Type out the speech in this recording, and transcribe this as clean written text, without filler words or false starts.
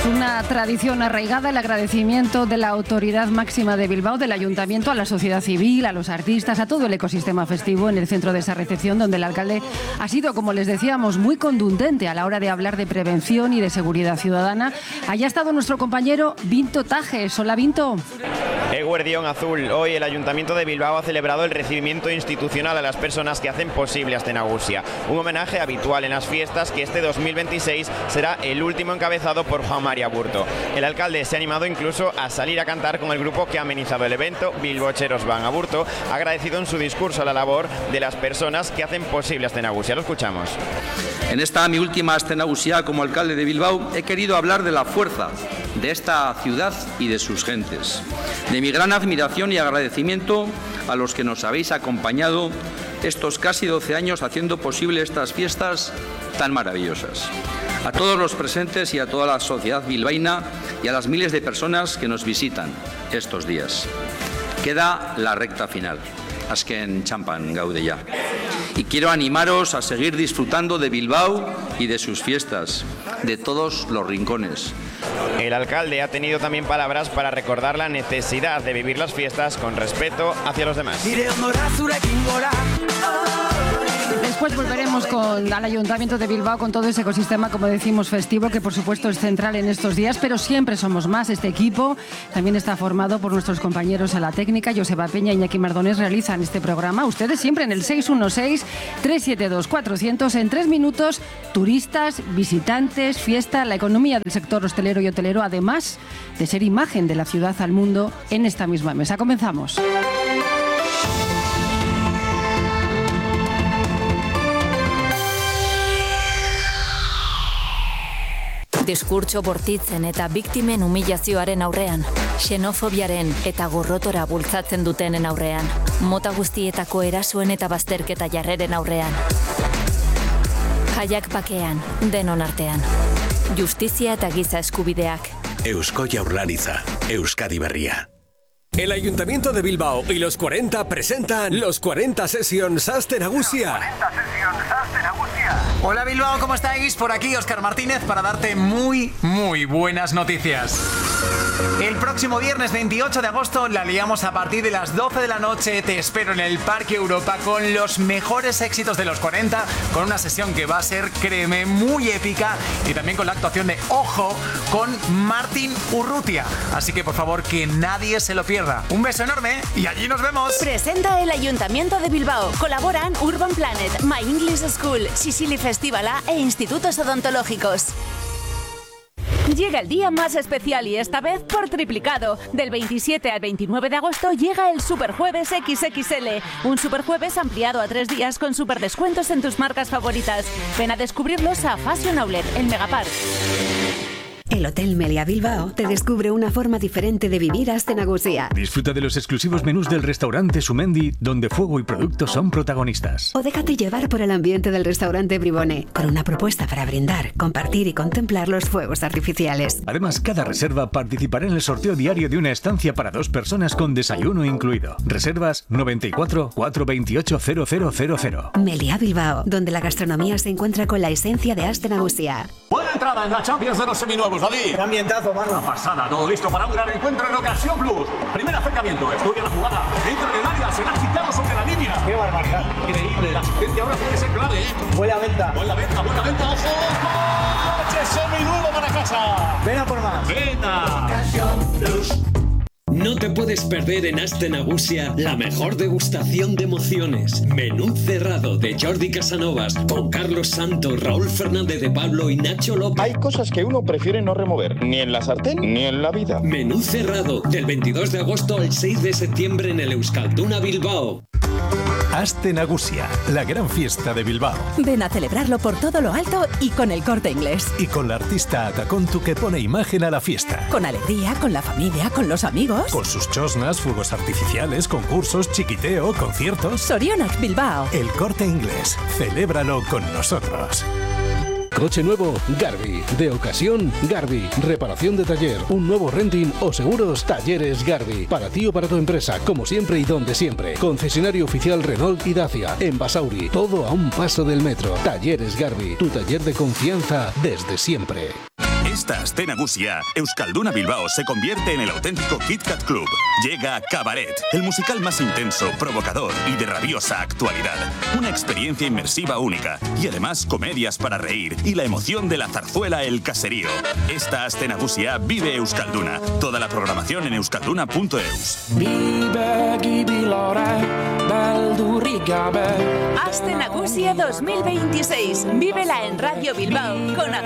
Una tradición arraigada, el agradecimiento de la autoridad máxima de Bilbao, del Ayuntamiento, a la sociedad civil, a los artistas, a todo el ecosistema festivo en el centro de esa recepción, donde el alcalde ha sido, como les decíamos, muy contundente a la hora de hablar de prevención y de seguridad ciudadana. Allá ha estado nuestro compañero Vinto Tajes. Hola, Vinto. Eguerdión Azul. Hoy el Ayuntamiento de Bilbao ha celebrado el recibimiento institucional a las personas que hacen posible Astenagusia. Un homenaje habitual en las fiestas que este 2026 será el último, encabezado por Juan María Burto. El alcalde se ha animado incluso a salir a cantar con el grupo que ha amenizado el evento, Bilbocheros Van. A Burto ha agradecido en su discurso la labor de las personas que hacen posible Astenagusia. Lo escuchamos. En esta mi última Astenagusia como alcalde de Bilbao he querido hablar de la fuerza de esta ciudad y de sus gentes, de mi gran admiración y agradecimiento a los que nos habéis acompañado estos casi 12 años haciendo posible estas fiestas tan maravillosas. A todos los presentes y a toda la sociedad bilbaína y a las miles de personas que nos visitan estos días. Queda la recta final. Azken txampan gaude ya. Y quiero animaros a seguir disfrutando de Bilbao y de sus fiestas, de todos los rincones. El alcalde ha tenido también palabras para recordar la necesidad de vivir las fiestas con respeto hacia los demás. Después volveremos al Ayuntamiento de Bilbao con todo ese ecosistema, como decimos, festivo, que por supuesto es central en estos días, pero siempre somos más. Este equipo también está formado por nuestros compañeros a la técnica. Joseba Peña y Iñaki Mardones realizan este programa. Ustedes siempre en el 616-372-400. En 3 minutos, turistas, visitantes, fiesta, la economía del sector hostelero y hotelero, además de ser imagen de la ciudad al mundo en esta misma mesa. Comenzamos. Diskurtso bortitzen eta biktimen humilazioaren aurrean, xenofobiaren eta gorrotora bultzatzen dutenen aurrean, mota guztietako erasoen eta bazterketa jarreren aurrean. Jaiak bakean, denon artean. Justizia eta giza eskubideak. Eusko Jaurlaritza, Euskadi Berria. El Ayuntamiento de Bilbao y los 40 presentan los 40 Sessions Astenagusia. Hola Bilbao, ¿cómo estáis? Por aquí Óscar Martínez para darte muy buenas noticias. El próximo viernes 28 de agosto la liamos a partir de las 12 de la noche. Te espero en el Parque Europa con los mejores éxitos de los 40, con una sesión que va a ser, créeme, muy épica, y también con la actuación de Ojo con Martin Urrutia. Así que por favor que nadie se lo pierda. Un beso enorme y allí nos vemos. Presenta el Ayuntamiento de Bilbao. Colaboran Urban Planet, My English School, Sicily Festivala e Institutos Odontológicos. Llega el día más especial y esta vez por triplicado. Del 27 al 29 de agosto llega el Superjueves XXL. Un Superjueves ampliado a 3 días con superdescuentos en tus marcas favoritas. Ven a descubrirlos a Fashion Outlet, el Megapark. El Hotel Meliá Bilbao te descubre una forma diferente de vivir Astenagusia. Disfruta de los exclusivos menús del restaurante Sumendi, donde fuego y productos son protagonistas. O déjate llevar por el ambiente del restaurante Bribone, con una propuesta para brindar, compartir y contemplar los fuegos artificiales. Además, cada reserva participará en el sorteo diario de una estancia para 2 personas con desayuno incluido. Reservas 94 428 0000. Meliá Bilbao, donde la gastronomía se encuentra con la esencia de Astenagusia. Buena entrada en la Champions de los seminuevos, David. ¡Qué ambientazo, mano! Una pasada, todo listo para un gran encuentro en Ocasión Plus. Primer acercamiento, estudia la jugada. Dentro del área, será quitado sobre la línea. ¡Qué barbaridad! Increíble, la asistencia ahora tiene que ser clave, ¿eh? Buena venta, ojo. ¡Coche seminuevo para casa! ¡Ven a por más! ¡Venga! Ocasión Plus. No te puedes perder en Astenagusia la mejor degustación de emociones. Menú cerrado de Jordi Casanovas con Carlos Santos, Raúl Fernández de Pablo y Nacho López. Hay cosas que uno prefiere no remover, ni en la sartén ni en la vida. Menú cerrado del 22 de agosto al 6 de septiembre en el Euskalduna Bilbao. Astenagusia, la gran fiesta de Bilbao. Ven a celebrarlo por todo lo alto y con el Corte Inglés. Y con la artista Atacontu que pone imagen a la fiesta. Con alegría, con la familia, con los amigos. Con sus chosnas, fuegos artificiales, concursos, chiquiteo, conciertos. Sorionak Bilbao. El Corte Inglés, celébralo con nosotros. Coche nuevo, Garbi. De ocasión, Garbi. Reparación de taller, un nuevo renting o seguros, Talleres Garbi. Para ti o para tu empresa, como siempre y donde siempre. Concesionario oficial Renault y Dacia. En Basauri, todo a un paso del metro. Talleres Garbi, tu taller de confianza desde siempre. Esta aste nagusia, Euskalduna Bilbao se convierte en el auténtico Kit Kat Club. Llega Cabaret, el musical más intenso, provocador y de rabiosa actualidad. Una experiencia inmersiva única y además comedias para reír y la emoción de la zarzuela El Caserío. Esta aste nagusia vive Euskalduna. Toda la programación en euskalduna.eus. Aste Nagusia 2026. Vívela en Radio Bilbao con